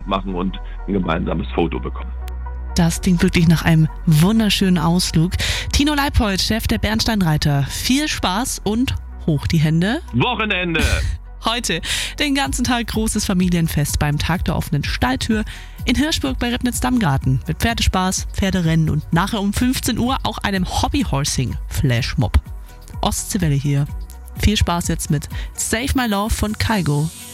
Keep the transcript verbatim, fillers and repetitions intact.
machen und ein gemeinsames Foto bekommen. Das klingt wirklich nach einem wunderschönen Ausflug. Tino Leipold, Chef der Bernsteinreiter. Viel Spaß und hoch die Hände. Wochenende! Heute den ganzen Tag großes Familienfest beim Tag der offenen Stalltür in Hirschburg bei Ribnitz-Dammgarten mit Pferdespaß, Pferderennen und nachher um fünfzehn Uhr auch einem Hobbyhorsing-Flashmob. Ostseewelle hier. Viel Spaß jetzt mit Save My Love von Kygo.